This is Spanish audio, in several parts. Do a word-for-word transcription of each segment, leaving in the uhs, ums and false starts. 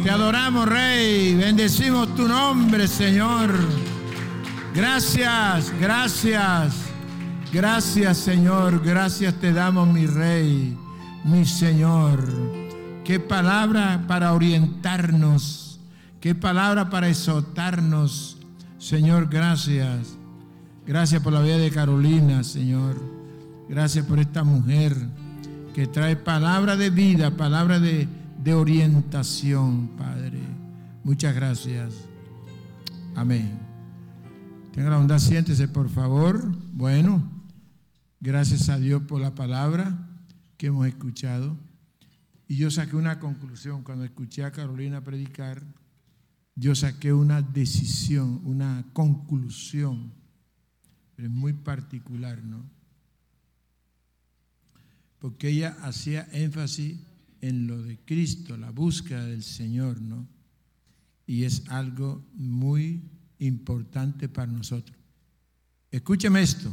Te adoramos, Rey. Bendecimos tu nombre, Señor. Gracias, gracias. Gracias, Señor. Gracias te damos, mi Rey, mi Señor. Qué palabra para orientarnos. Qué palabra para exhortarnos. Señor, gracias. Gracias por la vida de Carolina, Señor. Gracias por esta mujer que trae palabra de vida, palabra de, de orientación, Padre. Muchas gracias. Amén. Tenga la bondad, siéntese, por favor. Bueno, gracias a Dios por la palabra que hemos escuchado. Y yo saqué una conclusión. Cuando escuché a Carolina predicar, yo saqué una decisión, una conclusión. Pero es muy particular, ¿no? Porque ella hacía énfasis en lo de Cristo, la búsqueda del Señor, ¿no? Y es algo muy importante para nosotros. Escúcheme esto.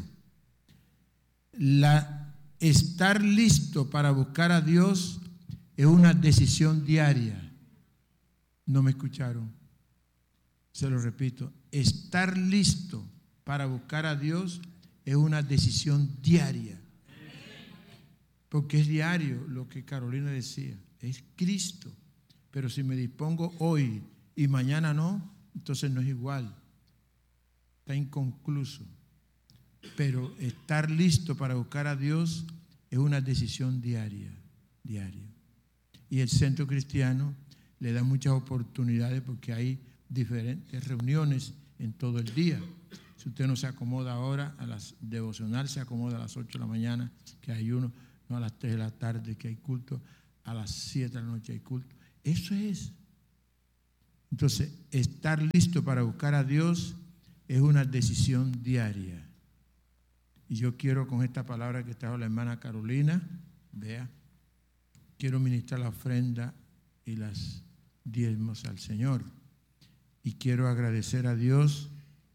La, estar listo para buscar a Dios es una decisión diaria. ¿No me escucharon? Se lo repito. Estar listo para buscar a Dios es una decisión diaria. Porque es diario lo que Carolina decía, es Cristo. Pero si me dispongo hoy y mañana no, entonces no es igual. Está inconcluso. Pero estar listo para buscar a Dios es una decisión diaria, diaria. Y el Centro Cristiano le da muchas oportunidades porque hay diferentes reuniones en todo el día. Si usted no se acomoda ahora, a las devocional se acomoda a las ocho de la mañana, que hay uno. No a las tres de la tarde que hay culto, a las siete de la noche hay culto. Eso es. Entonces, estar listo para buscar a Dios es una decisión diaria. Y yo quiero con esta palabra que trajo la hermana Carolina, vea, quiero ministrar la ofrenda y las diezmos al Señor. Y quiero agradecer a Dios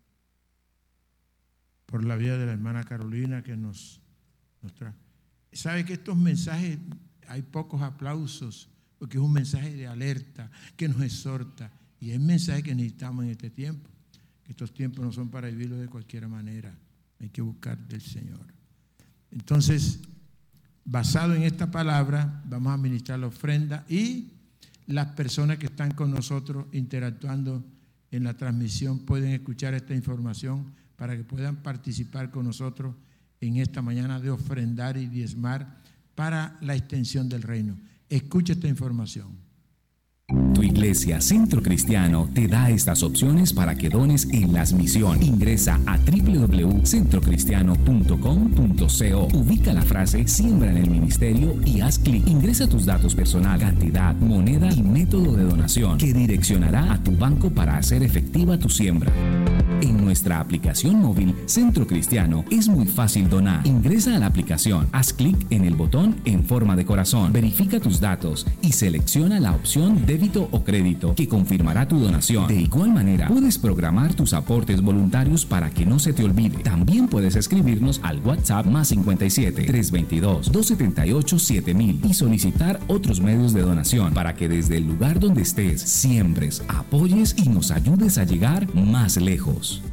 por la vida de la hermana Carolina que nos, nos trae. ¿Sabe que estos mensajes hay pocos aplausos? Porque es un mensaje de alerta que nos exhorta. Y es el mensaje que necesitamos en este tiempo. Que estos tiempos no son para vivirlos de cualquier manera. Hay que buscar del Señor. Entonces, basado en esta palabra, vamos a ministrar la ofrenda. Y las personas que están con nosotros interactuando en la transmisión pueden escuchar esta información para que puedan participar con nosotros en esta mañana de ofrendar y diezmar para la extensión del reino. Escuche esta información. Tu iglesia Centro Cristiano te da estas opciones para que dones en las misiones. Ingresa a doble u doble u doble u punto centro cristiano punto com punto co. Ubica la frase Siembra en el Ministerio y haz clic. Ingresa tus datos personal, cantidad, moneda y método de donación que direccionará a tu banco para hacer efectiva tu siembra. En nuestra aplicación móvil Centro Cristiano es muy fácil donar. Ingresa a la aplicación, haz clic en el botón en forma de corazón, verifica tus datos y selecciona la opción débito o crédito que confirmará tu donación. De igual manera, puedes programar tus aportes voluntarios para que no se te olvide. También puedes escribirnos al WhatsApp más cincuenta y siete, trescientos veintidós, doscientos setenta y ocho, siete mil y solicitar otros medios de donación para que desde el lugar donde estés siembres, apoyes y nos ayudes a llegar más lejos.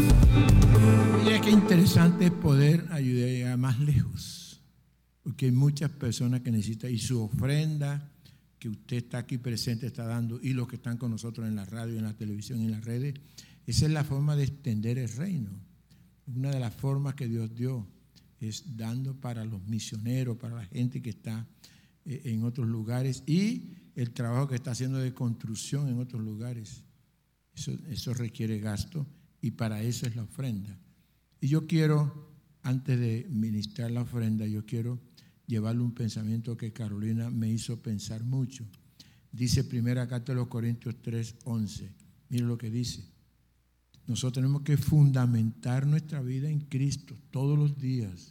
Mira qué interesante poder ayudar a más lejos, porque hay muchas personas que necesitan, y su ofrenda que usted está aquí presente está dando, y los que están con nosotros en la radio, en la televisión, en las redes, esa es la forma de extender el reino. Una de las formas que Dios dio es dando para los misioneros, para la gente que está en otros lugares, y el trabajo que está haciendo de construcción en otros lugares. Eso, eso requiere gasto, y para eso es la ofrenda. Y yo quiero, antes de ministrar la ofrenda, yo quiero llevarle un pensamiento que Carolina me hizo pensar mucho. Dice primera carta de los Corintios tres, once. Mire lo que dice. Nosotros tenemos que fundamentar nuestra vida en Cristo todos los días.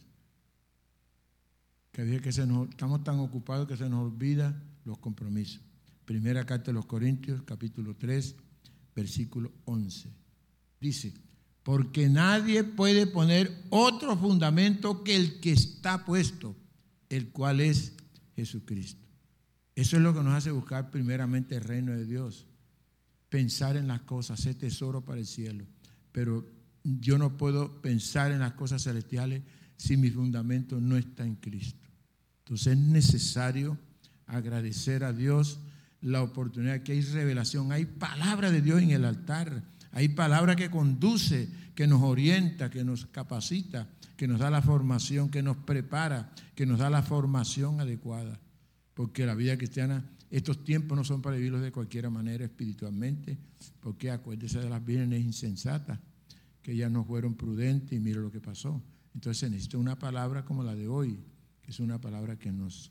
Que a veces que se nos, estamos tan ocupados que se nos olvida los compromisos. Primera carta de los Corintios, capítulo tres, versículo once. Dice, porque nadie puede poner otro fundamento que el que está puesto, el cual es Jesucristo. Eso es lo que nos hace buscar primeramente el reino de Dios. Pensar en las cosas, hacer tesoro para el cielo. Pero yo no puedo pensar en las cosas celestiales si mi fundamento no está en Cristo. Entonces es necesario agradecer a Dios la oportunidad que hay revelación, hay palabra de Dios en el altar, hay palabra que conduce, que nos orienta, que nos capacita, que nos da la formación, que nos prepara, que nos da la formación adecuada. Porque la vida cristiana, estos tiempos no son para vivirlos de cualquier manera espiritualmente, porque acuérdese de las vírgenes insensatas, que ellas no fueron prudentes y mire lo que pasó. Entonces se necesita una palabra como la de hoy, que es una palabra que nos,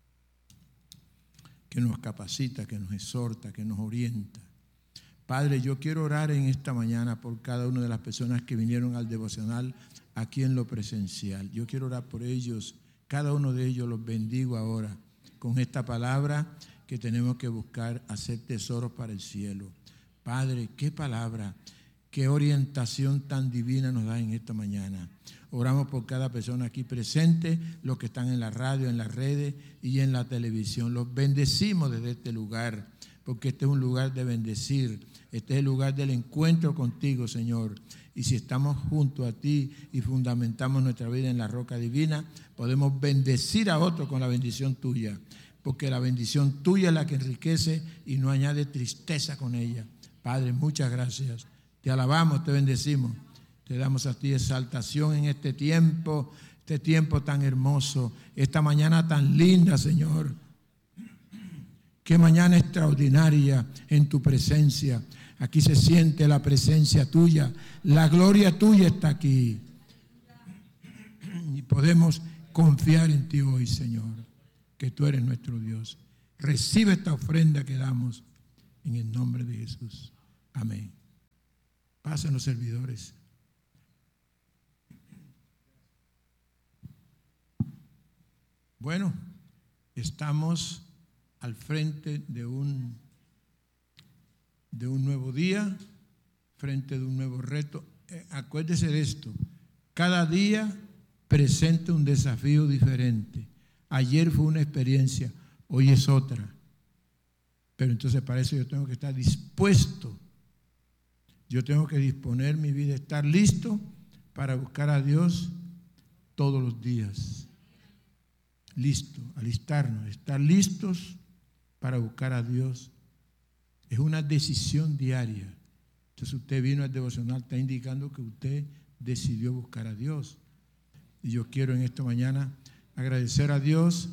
que nos capacita, que nos exhorta, que nos orienta. Padre, yo quiero orar en esta mañana por cada una de las personas que vinieron al devocional aquí en lo presencial. Yo quiero orar por ellos, cada uno de ellos los bendigo ahora con esta palabra que tenemos que buscar hacer tesoros para el cielo. Padre, qué palabra, qué orientación tan divina nos da en esta mañana. Oramos por cada persona aquí presente, los que están en la radio, en las redes y en la televisión. Los bendecimos desde este lugar, porque este es un lugar de bendecir. Este es el lugar del encuentro contigo, Señor. Y si estamos junto a ti y fundamentamos nuestra vida en la roca divina, podemos bendecir a otros con la bendición tuya, porque la bendición tuya es la que enriquece y no añade tristeza con ella. Padre, muchas gracias. Te alabamos, te bendecimos. Te damos a ti exaltación en este tiempo, este tiempo tan hermoso, esta mañana tan linda, Señor. Qué mañana extraordinaria en tu presencia. Aquí se siente la presencia tuya. La gloria tuya está aquí. Y podemos confiar en ti hoy, Señor, que tú eres nuestro Dios. Recibe esta ofrenda que damos en el nombre de Jesús. Amén. Pasen los servidores. Bueno, estamos al frente de un, de un nuevo día, frente de un nuevo reto. Eh, acuérdese de esto, cada día presenta un desafío diferente. Ayer fue una experiencia, hoy es otra. Pero entonces para eso yo tengo que estar dispuesto. Yo tengo que disponer mi vida, estar listo para buscar a Dios todos los días. Listo, alistarnos, estar listos para buscar a Dios. Es una decisión diaria. Entonces usted vino al devocional, está indicando que usted decidió buscar a Dios. Y yo quiero en esta mañana agradecer a Dios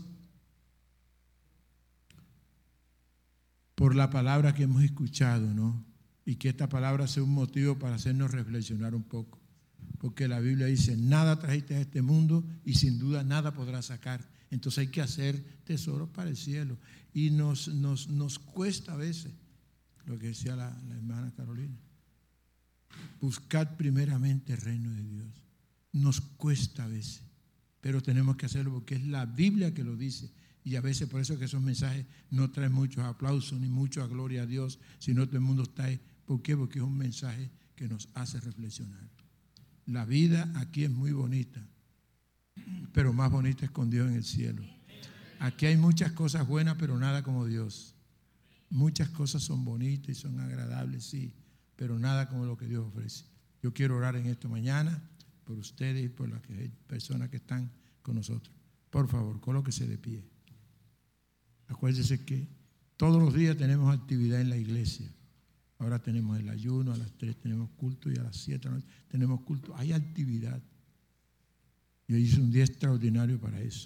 por la palabra que hemos escuchado, ¿no? Y que esta palabra sea un motivo para hacernos reflexionar un poco. Porque la Biblia dice, nada trajiste a este mundo y sin duda nada podrás sacar. Entonces hay que hacer tesoros para el cielo. Y nos, nos, nos cuesta a veces, lo que decía la, la hermana Carolina, buscar primeramente el reino de Dios. Nos cuesta a veces, pero tenemos que hacerlo porque es la Biblia que lo dice. Y a veces por eso que esos mensajes no traen muchos aplausos ni mucha gloria a Dios, sino todo el mundo está ahí. ¿Por qué? Porque es un mensaje que nos hace reflexionar. La vida aquí es muy bonita, pero más bonita es con Dios en el cielo. Aquí hay muchas cosas buenas, pero nada como Dios. Muchas cosas son bonitas y son agradables, sí, pero nada como lo que Dios ofrece. Yo quiero orar en esto mañana por ustedes y por las personas que están con nosotros. Por favor, colóquese de pie. Acuérdense que todos los días tenemos actividad en la iglesia. Ahora tenemos el ayuno, a las tres tenemos culto y a las siete tenemos culto. Hay actividad. Y hoy es un día extraordinario para eso.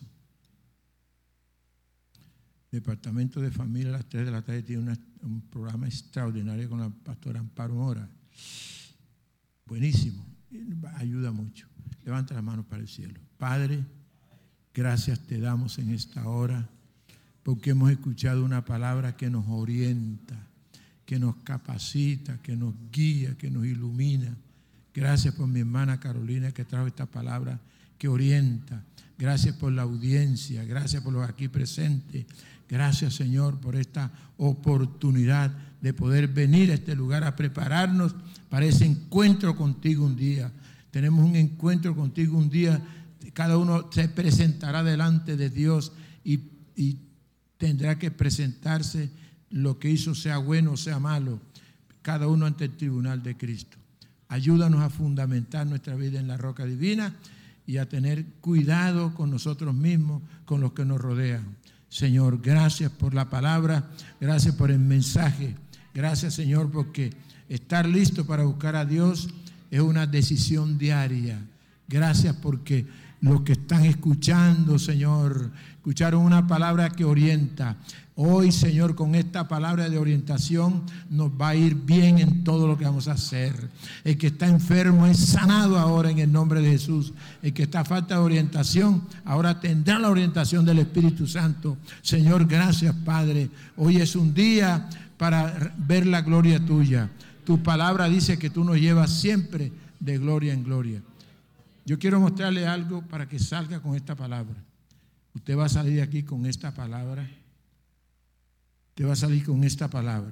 El Departamento de Familia a las tres de la tarde tiene una, un programa extraordinario con la pastora Amparo Mora. Buenísimo. Ayuda mucho. Levanta las manos para el cielo. Padre, gracias te damos en esta hora porque hemos escuchado una palabra que nos orienta, que nos capacita, que nos guía, que nos ilumina. Gracias por mi hermana Carolina que trajo esta palabra que orienta. Gracias por la audiencia, gracias por los aquí presentes. Gracias, Señor, por esta oportunidad de poder venir a este lugar a prepararnos para ese encuentro contigo un día. Tenemos un encuentro contigo un día. Cada uno se presentará delante de Dios y, y tendrá que presentarse lo que hizo, sea bueno o sea malo, cada uno ante el tribunal de Cristo. Ayúdanos a fundamentar nuestra vida en la roca divina y a tener cuidado con nosotros mismos, con los que nos rodean. Señor, gracias por la palabra, gracias por el mensaje, gracias, Señor, porque estar listo para buscar a Dios es una decisión diaria. Gracias porque los que están escuchando, Señor, escucharon una palabra que orienta. Hoy, Señor, con esta palabra de orientación nos va a ir bien en todo lo que vamos a hacer. El que está enfermo es sanado ahora en el nombre de Jesús. El que está a falta de orientación, ahora tendrá la orientación del Espíritu Santo. Señor, gracias, Padre. Hoy es un día para ver la gloria tuya. Tu palabra dice que tú nos llevas siempre de gloria en gloria. Yo quiero mostrarle algo para que salga con esta palabra. Usted va a salir de aquí con esta palabra. Usted va a salir con esta palabra.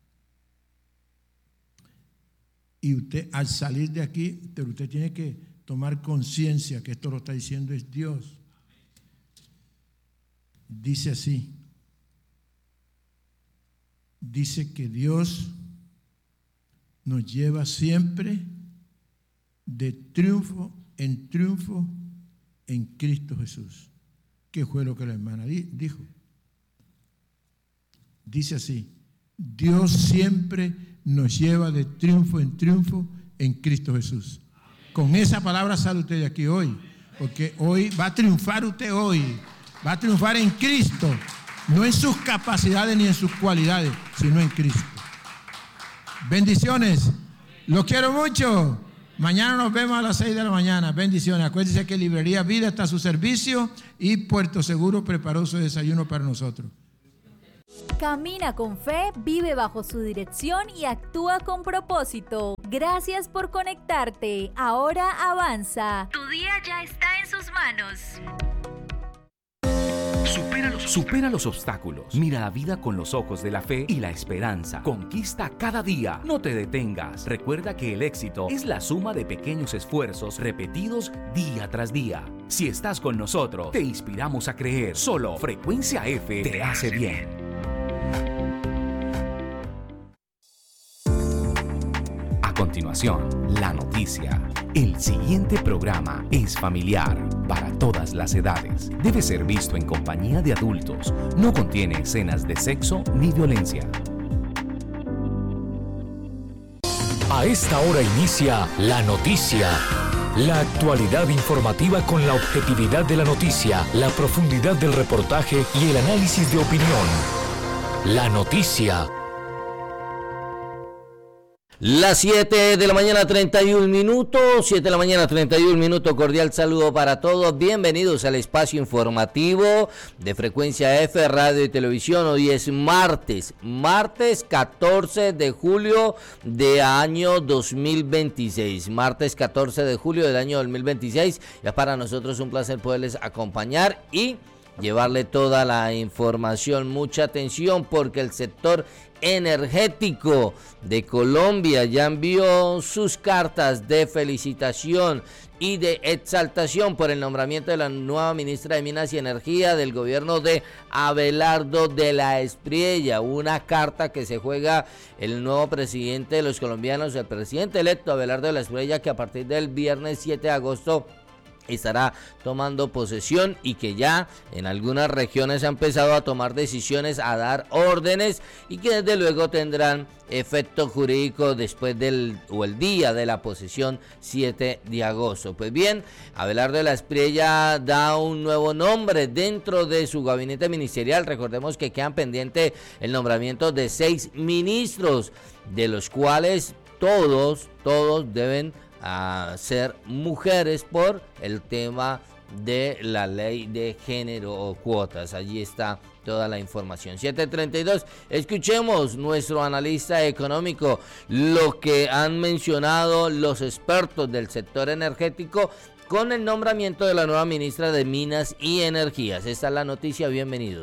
Y usted, al salir de aquí, pero usted tiene que tomar conciencia que esto lo está diciendo es Dios. Dice así. Dice que Dios nos lleva siempre de triunfo en triunfo en Cristo Jesús. ¿Qué fue lo que la hermana dijo? Dice así: Dios siempre nos lleva de triunfo en triunfo en Cristo Jesús. Con esa palabra sale usted de aquí hoy, porque hoy va a triunfar usted hoy, va a triunfar en Cristo, no en sus capacidades ni en sus cualidades, sino en Cristo. Bendiciones, los quiero mucho. Mañana nos vemos a las seis de la mañana. Bendiciones. Acuérdense que Librería Vida está a su servicio y Puerto Seguro preparó su desayuno para nosotros. Camina con fe, vive bajo su dirección y actúa con propósito. Gracias por conectarte. Ahora avanza. Tu día ya está en sus manos. Supera los, supera los obstáculos. Mira la vida con los ojos de la fe y la esperanza. Conquista cada día. No te detengas. Recuerda que el éxito es la suma de pequeños esfuerzos repetidos día tras día. Si estás con nosotros, te inspiramos a creer. Solo Frecuencia F te hace bien. A continuación, la noticia. El siguiente programa es familiar para todas las edades. Debe ser visto en compañía de adultos. No contiene escenas de sexo ni violencia. A esta hora inicia La Noticia. La actualidad informativa con la objetividad de la noticia, la profundidad del reportaje y el análisis de opinión. La Noticia. Las siete de la mañana, treinta y un minutos, siete de la mañana, treinta y un minutos, cordial saludo para todos, bienvenidos al espacio informativo de Frecuencia F, Radio y Televisión. Hoy es martes, martes catorce de julio de año dos mil veintiséis, martes catorce de julio del año dos mil veintiséis, ya para nosotros un placer poderles acompañar y llevarle toda la información. Mucha atención porque el sector energético de Colombia ya envió sus cartas de felicitación y de exaltación por el nombramiento de la nueva ministra de Minas y Energía del gobierno de Abelardo de la Espriella. Una carta que se juega el nuevo presidente de los colombianos, el presidente electo Abelardo de la Espriella, que a partir del viernes siete de agosto estará tomando posesión y que ya en algunas regiones ha empezado a tomar decisiones, a dar órdenes y que desde luego tendrán efecto jurídico después del o el día de la posesión siete de agosto. Pues bien, Abelardo de la Espriella da un nuevo nombre dentro de su gabinete ministerial. Recordemos que quedan pendiente el nombramiento de seis ministros, de los cuales todos, todos deben a ser mujeres por el tema de la ley de género o cuotas. Allí está toda la información. siete treinta y dos, escuchemos nuestro analista económico, lo que han mencionado los expertos del sector energético con el nombramiento de la nueva ministra de Minas y Energías. Esta es la noticia, bienvenidos.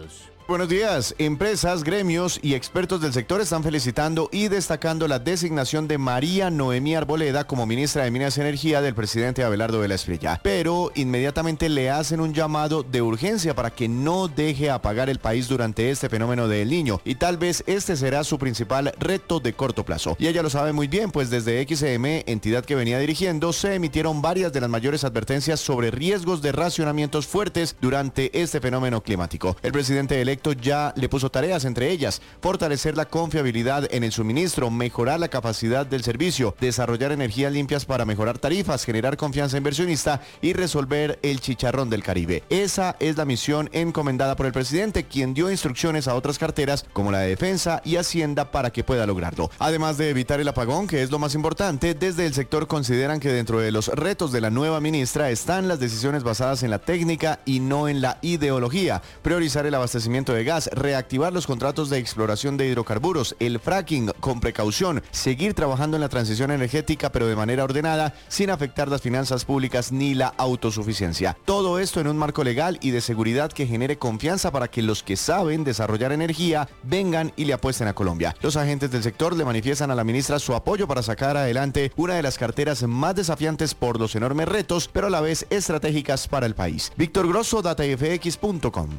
Buenos días. Empresas, gremios y expertos del sector están felicitando y destacando la designación de María Noemí Arboleda como ministra de Minas y Energía del presidente Abelardo de la Espriella. Pero inmediatamente le hacen un llamado de urgencia para que no deje apagar el país durante este fenómeno del Niño. Y tal vez este será su principal reto de corto plazo. Y ella lo sabe muy bien, pues desde X M, entidad que venía dirigiendo, se emitieron varias de las mayores advertencias sobre riesgos de racionamientos fuertes durante este fenómeno climático. El presidente electo ya le puso tareas, entre ellas fortalecer la confiabilidad en el suministro, mejorar la capacidad del servicio, desarrollar energías limpias para mejorar tarifas, generar confianza inversionista y resolver el chicharrón del Caribe. Esa es la misión encomendada por el presidente, quien dio instrucciones a otras carteras como la de Defensa y Hacienda para que pueda lograrlo. Además de evitar el apagón, que es lo más importante, desde el sector consideran que dentro de los retos de la nueva ministra están las decisiones basadas en la técnica y no en la ideología, priorizar el abastecimiento de gas, reactivar los contratos de exploración de hidrocarburos, el fracking con precaución, seguir trabajando en la transición energética pero de manera ordenada, sin afectar las finanzas públicas ni la autosuficiencia. Todo esto en un marco legal y de seguridad que genere confianza para que los que saben desarrollar energía vengan y le apuesten a Colombia. Los agentes del sector le manifiestan a la ministra su apoyo para sacar adelante una de las carteras más desafiantes por los enormes retos, pero a la vez estratégicas para el país. Víctor Grosso, data f x punto com.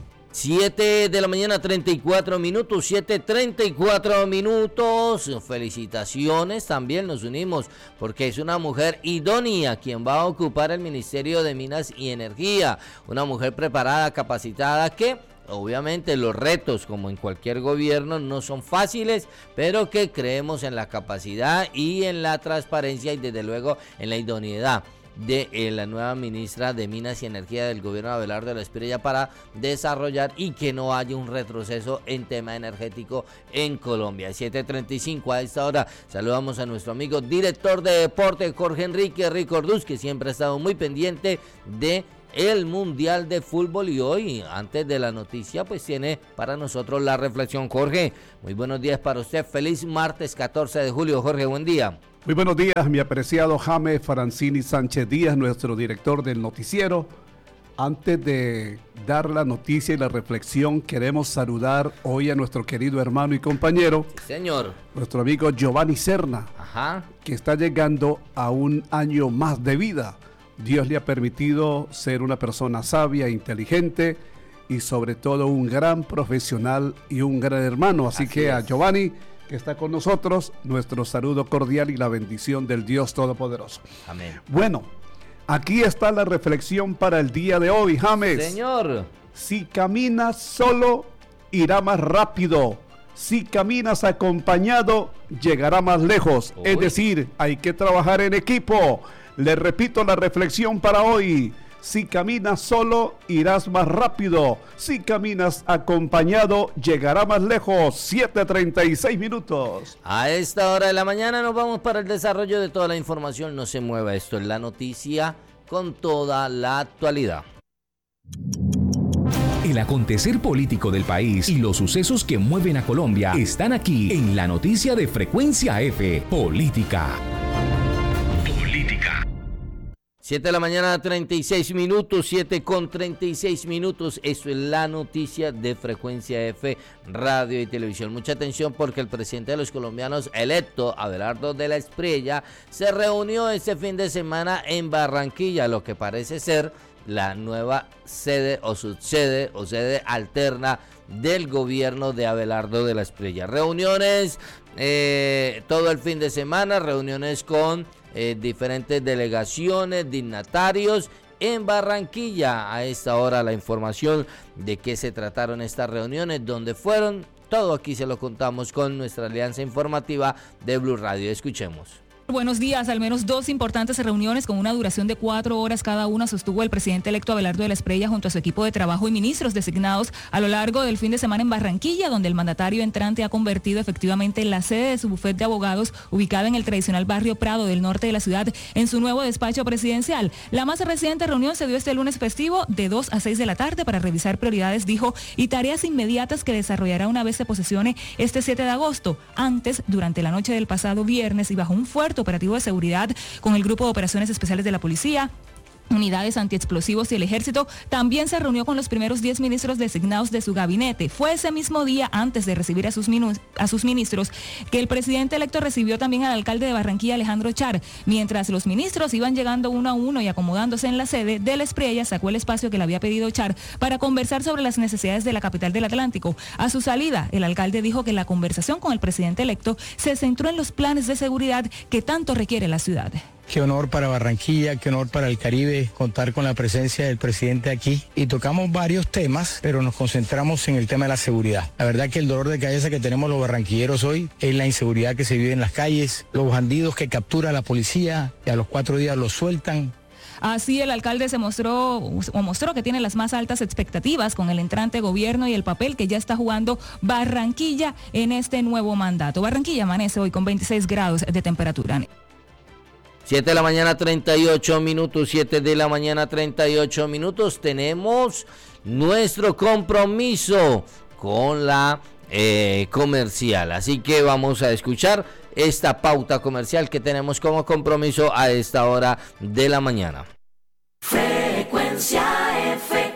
siete de la mañana, treinta y cuatro minutos, siete treinta y cuatro minutos. Felicitaciones, también nos unimos porque es una mujer idónea quien va a ocupar el Ministerio de Minas y Energía. Una mujer preparada, capacitada, que obviamente los retos, como en cualquier gobierno, no son fáciles, pero que creemos en la capacidad y en la transparencia y desde luego en la idoneidad de eh, la nueva ministra de Minas y Energía del gobierno de Abelardo de la Espriella para desarrollar y que no haya un retroceso en tema energético en Colombia. siete treinta y cinco a esta hora saludamos a nuestro amigo director de deporte Jorge Enrique Ricorduz, que siempre ha estado muy pendiente de el Mundial de Fútbol, y hoy, antes de la noticia, pues tiene para nosotros la reflexión. Jorge, muy buenos días para usted. Feliz martes catorce de julio. Jorge, buen día. Muy buenos días, mi apreciado James Farancini Sánchez Díaz, nuestro director del noticiero. Antes de dar la noticia y la reflexión, queremos saludar hoy a nuestro querido hermano y compañero, sí, señor, nuestro amigo Giovanni Serna, Ajá. que está llegando a un año más de vida. Dios le ha permitido ser una persona sabia, inteligente y sobre todo un gran profesional y un gran hermano. Así, Así que es. A Giovanni, que está con nosotros, nuestro saludo cordial y la bendición del Dios Todopoderoso. Amén. Bueno, aquí está la reflexión para el día de hoy, James. Señor. Si caminas solo, irá más rápido. Si caminas acompañado, llegará más lejos. Uy. Es decir, hay que trabajar en equipo. Le repito la reflexión para hoy. Si caminas solo, irás más rápido. Si caminas acompañado, llegará más lejos. siete treinta y seis minutos. A esta hora de la mañana nos vamos para el desarrollo de toda la información. No se mueva, esto es la noticia con toda la actualidad. El acontecer político del país y los sucesos que mueven a Colombia están aquí en la noticia de Frecuencia F, Política. Política. siete de la mañana, treinta y seis minutos, siete con treinta y seis minutos. Esto es la noticia de Frecuencia F, Radio y Televisión. Mucha atención porque el presidente de los colombianos electo, Abelardo de la Espriella, se reunió este fin de semana en Barranquilla, lo que parece ser la nueva sede o subsede o sede alterna del gobierno de Abelardo de la Espriella. Reuniones eh, todo el fin de semana, reuniones con eh, diferentes delegaciones, dignatarios en Barranquilla. A esta hora la información de qué se trataron estas reuniones, dónde fueron, todo aquí se lo contamos con nuestra alianza informativa de Blue Radio. Escuchemos. Buenos días. Al menos dos importantes reuniones con una duración de cuatro horas cada una sostuvo el presidente electo Abelardo de la Espriella junto a su equipo de trabajo y ministros designados a lo largo del fin de semana en Barranquilla, donde el mandatario entrante ha convertido efectivamente la sede de su bufete de abogados, ubicada en el tradicional barrio Prado del norte de la ciudad, en su nuevo despacho presidencial. La más reciente reunión se dio este lunes festivo de dos a seis de la tarde para revisar prioridades, dijo, y tareas inmediatas que desarrollará una vez se posesione este siete de agosto. Antes, durante la noche del pasado viernes y bajo un fuerte operativo de seguridad con el Grupo de Operaciones Especiales de la Policía, unidades antiexplosivos y el ejército, también se reunió con los primeros diez ministros designados de su gabinete. Fue ese mismo día, antes de recibir a sus, minu- a sus ministros, que el presidente electo recibió también al alcalde de Barranquilla, Alejandro Char. Mientras los ministros iban llegando uno a uno y acomodándose en la sede, Del Espriella sacó el espacio que le había pedido Char para conversar sobre las necesidades de la capital del Atlántico. A su salida, el alcalde dijo que la conversación con el presidente electo se centró en los planes de seguridad que tanto requiere la ciudad. Qué honor para Barranquilla, qué honor para el Caribe contar con la presencia del presidente aquí. Y tocamos varios temas, pero nos concentramos en el tema de la seguridad. La verdad que el dolor de cabeza que tenemos los barranquilleros hoy es la inseguridad que se vive en las calles, los bandidos que captura la policía y a los cuatro días los sueltan. Así el alcalde se mostró o mostró que tiene las más altas expectativas con el entrante gobierno y el papel que ya está jugando Barranquilla en este nuevo mandato. Barranquilla amanece hoy con veintiséis grados de temperatura. siete de la mañana, treinta y ocho minutos, siete de la mañana, treinta y ocho minutos. Tenemos nuestro compromiso con la eh, comercial. Así que vamos a escuchar esta pauta comercial que tenemos como compromiso a esta hora de la mañana. Frecuencia F.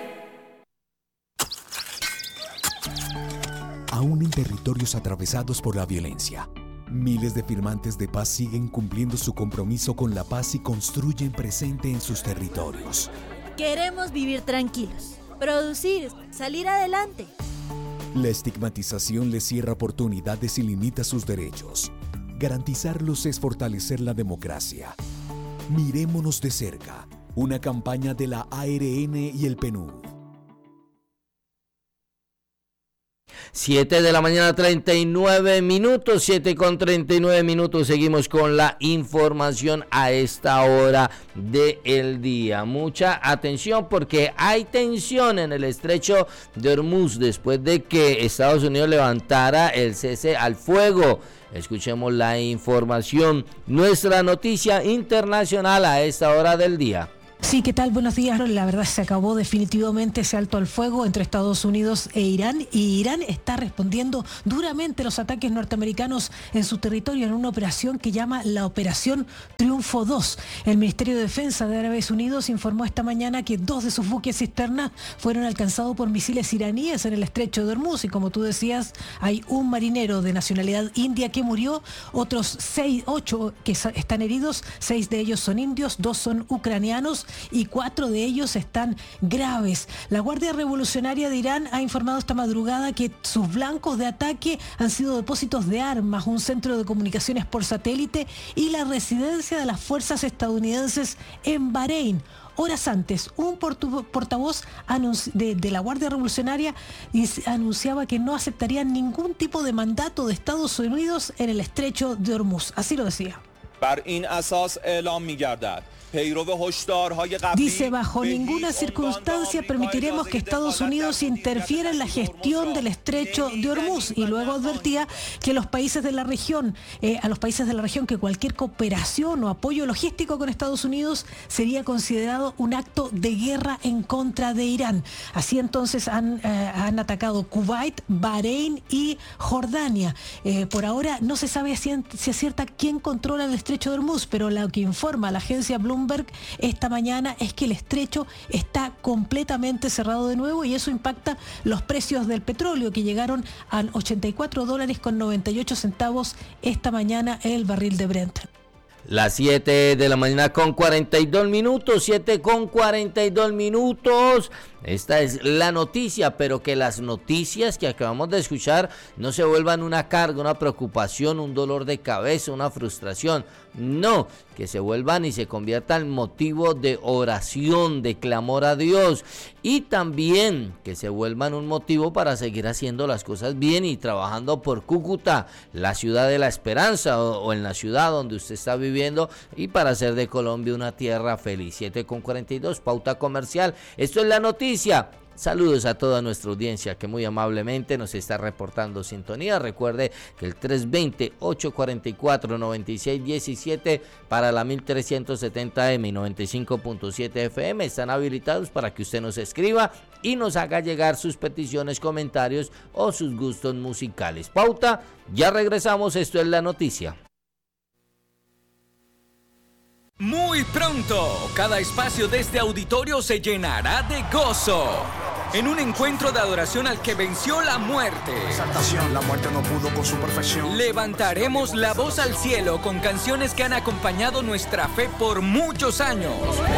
Aún en territorios atravesados por la violencia, miles de firmantes de paz siguen cumpliendo su compromiso con la paz y construyen presente en sus territorios. Queremos vivir tranquilos, producir, salir adelante. La estigmatización les cierra oportunidades y limita sus derechos. Garantizarlos es fortalecer la democracia. Mirémonos de cerca. Una campaña de la A R N y el P N U D. siete de la mañana, treinta y nueve minutos, siete con treinta y nueve minutos. Seguimos con la información a esta hora del día. Mucha atención porque hay tensión en el estrecho de Hormuz después de que Estados Unidos levantara el cese al fuego. Escuchemos la información, nuestra noticia internacional a esta hora del día. Sí, ¿qué tal? Buenos días. La verdad se acabó definitivamente ese alto al fuego entre Estados Unidos e Irán, y Irán está respondiendo duramente a los ataques norteamericanos en su territorio en una operación que llama la Operación Triunfo dos. El Ministerio de Defensa de Árabes Unidos informó esta mañana que dos de sus buques cisterna fueron alcanzados por misiles iraníes en el estrecho de Hormuz, y como tú decías, hay un marinero de nacionalidad india que murió, otros seis, ocho que están heridos, seis de ellos son indios, dos son ucranianos y cuatro de ellos están graves. La Guardia Revolucionaria de Irán ha informado esta madrugada que sus blancos de ataque han sido depósitos de armas, un centro de comunicaciones por satélite y la residencia de las fuerzas estadounidenses en Bahrein. Horas antes, un portavoz de, de la Guardia Revolucionaria anunciaba que no aceptarían ningún tipo de mandato de Estados Unidos en el estrecho de Hormuz. Así lo decía. Dice, bajo ninguna circunstancia permitiremos que Estados Unidos interfiera en la gestión del estrecho de Hormuz, y luego advertía que los países de la región, eh, a los países de la región que cualquier cooperación o apoyo logístico con Estados Unidos sería considerado un acto de guerra en contra de Irán. Así entonces han, eh, han atacado Kuwait, Bahrein y Jordania. Eh, por ahora no se sabe si, si es cierta quién controla el estrecho de Hormuz, pero lo que informa la agencia Bloomberg esta mañana es que el estrecho está completamente cerrado de nuevo, y eso impacta los precios del petróleo, que llegaron a ochenta y cuatro dólares con noventa y ocho centavos esta mañana el barril de Brent. Las siete de la mañana con cuarenta y dos minutos, siete con cuarenta y dos minutos. Esta es la noticia, pero que las noticias que acabamos de escuchar no se vuelvan una carga, una preocupación, un dolor de cabeza, una frustración. No, que se vuelvan y se conviertan en motivo de oración, de clamor a Dios, y también que se vuelvan un motivo para seguir haciendo las cosas bien y trabajando por Cúcuta, la ciudad de la esperanza, o, o en la ciudad donde usted está viviendo, y para hacer de Colombia una tierra feliz. siete con cuarenta y dos, pauta comercial. Esto es la noticia. Saludos a toda nuestra audiencia que muy amablemente nos está reportando sintonía. Recuerde que el tres dos cero, ocho cuatro cuatro, nueve seis uno siete para la mil trescientos setenta eme y noventa y cinco punto siete efe eme están habilitados para que usted nos escriba y nos haga llegar sus peticiones, comentarios o sus gustos musicales. Pauta, ya regresamos, esto es la noticia. Muy pronto, cada espacio de este auditorio se llenará de gozo. En un encuentro de adoración al que venció la muerte. Exaltación, la muerte no pudo con su perfección. Levantaremos la voz al cielo con canciones que han acompañado nuestra fe por muchos años.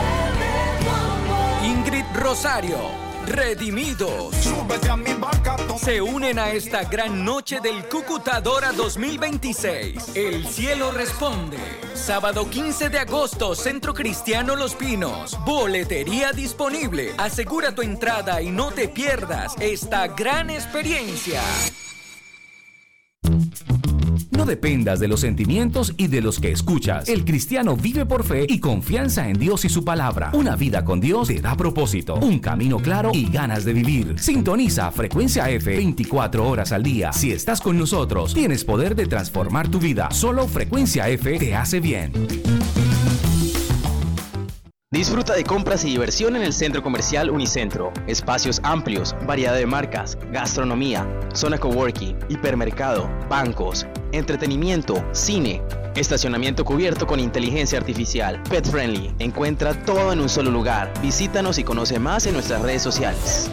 Ingrid Rosario, Redimidos, se unen a esta gran noche del Cúcuta Dora dos mil veintiséis. El cielo responde. Sábado quince de agosto, Centro Cristiano Los Pinos. Boletería disponible. Asegura tu entrada y no te pierdas esta gran experiencia. No dependas de los sentimientos y de los que escuchas. El cristiano vive por fe y confianza en Dios y su palabra. Una vida con Dios te da propósito, un camino claro y ganas de vivir. Sintoniza Frecuencia F veinticuatro horas al día. Si estás con nosotros, tienes poder de transformar tu vida. Solo Frecuencia F te hace bien. Disfruta de compras y diversión en el Centro Comercial Unicentro. Espacios amplios, variedad de marcas, gastronomía, zona coworking, hipermercado, bancos, entretenimiento, cine, estacionamiento cubierto con inteligencia artificial, pet friendly. Encuentra todo en un solo lugar. Visítanos y conoce más en nuestras redes sociales.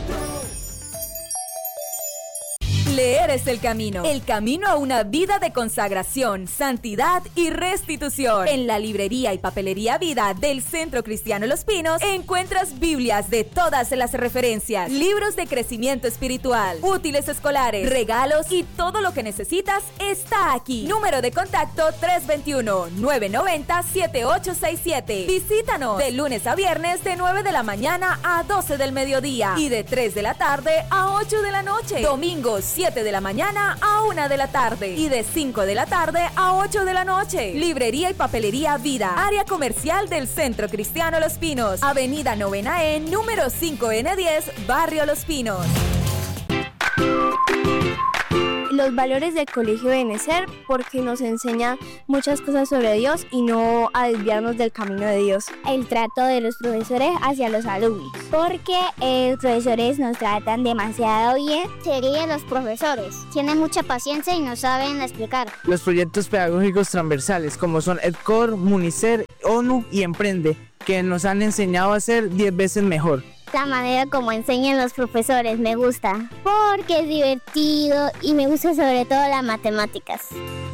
Leer es el camino, el camino a una vida de consagración, santidad y restitución. En la librería y papelería Vida del Centro Cristiano Los Pinos encuentras Biblias de todas las referencias, libros de crecimiento espiritual, útiles escolares, regalos y todo lo que necesitas está aquí. Número de contacto tres dos uno, nueve nueve cero, siete ocho seis siete. Visítanos de lunes a viernes de nueve de la mañana a doce del mediodía y de tres de la tarde a ocho de la noche. Domingos siete de la mañana a una de la tarde y de cinco de la tarde a ocho de la noche. Librería y papelería Vida, área comercial del Centro Cristiano Los Pinos, Avenida Novena E, número cinco N diez, Barrio Los Pinos. Los valores del Colegio Benecer, porque nos enseña muchas cosas sobre Dios y no a desviarnos del camino de Dios. El trato de los profesores hacia los alumnos, porque eh, los profesores nos tratan demasiado bien. Serían los profesores, tienen mucha paciencia y nos saben explicar. Los proyectos pedagógicos transversales, como son EdCor, Municer, ONU y Emprende, que nos han enseñado a ser diez veces mejor. La manera como enseñan los profesores me gusta, porque es divertido y me gusta sobre todo las matemáticas.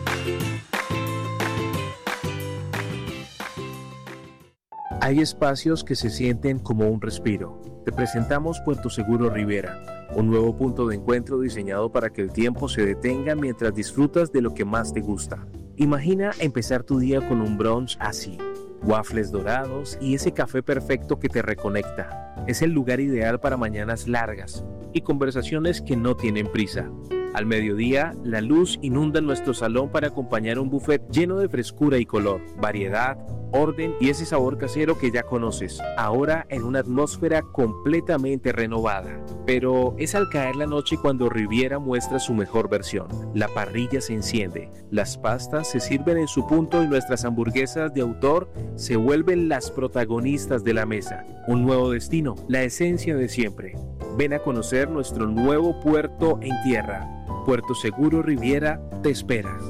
Hay espacios que se sienten como un respiro. Te presentamos Puerto Seguro Rivera, un nuevo punto de encuentro diseñado para que el tiempo se detenga mientras disfrutas de lo que más te gusta. Imagina empezar tu día con un brunch así. Waffles dorados y ese café perfecto que te reconecta. Es el lugar ideal para mañanas largas y conversaciones que no tienen prisa. Al mediodía, la luz inunda nuestro salón para acompañar un buffet lleno de frescura y color, variedad, orden y ese sabor casero que ya conoces, ahora en una atmósfera completamente renovada. Pero es al caer la noche cuando Riviera muestra su mejor versión. La parrilla se enciende, las pastas se sirven en su punto y nuestras hamburguesas de autor se vuelven las protagonistas de la mesa. Un nuevo destino, la esencia de siempre. Ven a conocer nuestro nuevo puerto en tierra. Puerto Seguro Riviera te esperas.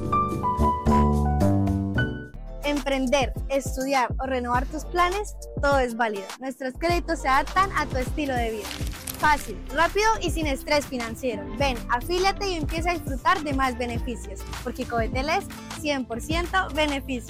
Emprender, estudiar o renovar tus planes, todo es válido. Nuestros créditos se adaptan a tu estilo de vida. Fácil, rápido y sin estrés financiero. Ven, afíliate y empieza a disfrutar de más beneficios, porque Codetel es cien por ciento beneficio.